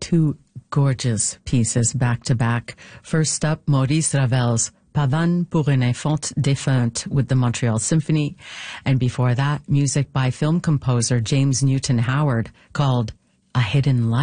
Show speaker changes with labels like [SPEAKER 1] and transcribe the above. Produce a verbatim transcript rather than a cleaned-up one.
[SPEAKER 1] two gorgeous pieces back to back. First up, Maurice Ravel's Pavane pour une infante défunte with the Montreal Symphony. And before that, music by film composer James Newton Howard called A Hidden Light.